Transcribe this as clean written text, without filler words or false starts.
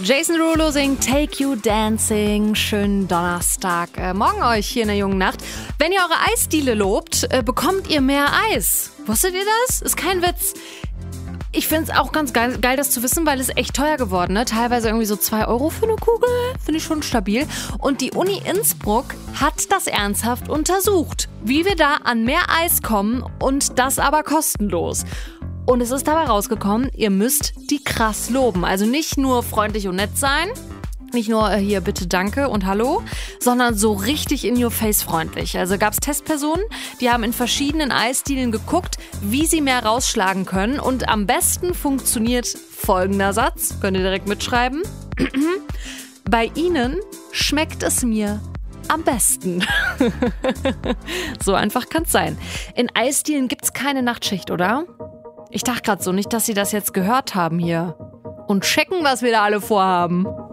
Jason Derulo singt Take You Dancing. Schönen Donnerstag. Morgen euch hier in der jungen Nacht. Wenn ihr eure Eisdiele lobt, bekommt ihr mehr Eis. Wusstet ihr das? Ist kein Witz. Ich finde es auch ganz geil, das zu wissen, weil es echt teuer geworden ist. Teilweise irgendwie so 2 Euro für eine Kugel. Finde ich schon stabil. Und die Uni Innsbruck hat das ernsthaft untersucht, wie wir da an mehr Eis kommen und das aber kostenlos. Und es ist dabei rausgekommen, ihr müsst die krass loben. Also nicht nur freundlich und nett sein, nicht nur hier bitte danke und hallo, sondern so richtig in your face freundlich. Also gab es Testpersonen, die haben in verschiedenen Eisdielen geguckt, wie sie mehr rausschlagen können. Und am besten funktioniert folgender Satz, könnt ihr direkt mitschreiben. Bei Ihnen schmeckt es mir am besten. So einfach kann es sein. In Eisdielen gibt es keine Nachtschicht, oder? Ich dachte gerade so, nicht, dass Sie das jetzt gehört haben hier. Und checken, was wir da alle vorhaben.